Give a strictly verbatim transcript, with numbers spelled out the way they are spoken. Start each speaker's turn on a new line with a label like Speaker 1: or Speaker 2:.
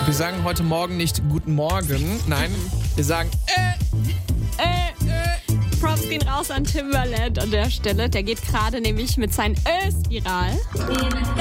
Speaker 1: Wir sagen heute Morgen nicht Guten Morgen. Nein, wir sagen äh,
Speaker 2: Äh, äh. Props gehen raus an Timbaland an der Stelle. Der geht gerade nämlich mit seinen Ö-Spiral.